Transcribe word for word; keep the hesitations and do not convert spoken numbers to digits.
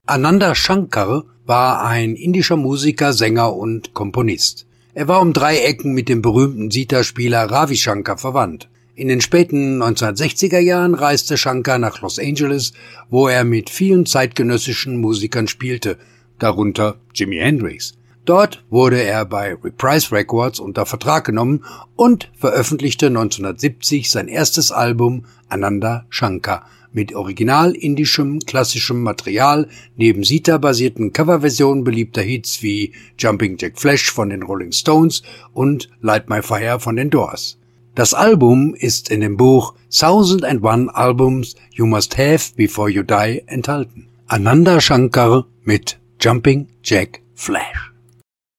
Ananda Shankar war ein indischer Musiker, Sänger und Komponist. Er war um drei Ecken mit dem berühmten Sitar-Spieler Ravi Shankar verwandt. In den späten neunzehnhundertsechziger Jahren reiste Shankar nach Los Angeles, wo er mit vielen zeitgenössischen Musikern spielte, darunter Jimi Hendrix. Dort wurde er bei Reprise Records unter Vertrag genommen und veröffentlichte neunzehnhundertsiebzig sein erstes Album Ananda Shankar mit original indischem klassischem Material neben Sitar-basierten Coverversionen beliebter Hits wie Jumping Jack Flash von den Rolling Stones und Light My Fire von den Doors. Das Album ist in dem Buch Thousand and One Albums You Must Have Before You Die enthalten. Ananda Shankar mit Jumping Jack Flash.